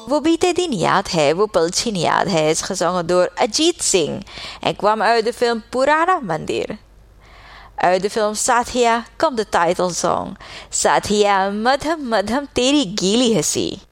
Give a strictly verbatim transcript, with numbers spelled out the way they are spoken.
वो बीते दिन याद है, वो पलछिन याद है is gezongen door Ajit Singh en kwam uit de film Purana Mandir. Uit de film Satya komt de titelsong Satya Madham Madham Teri Gili Hasi.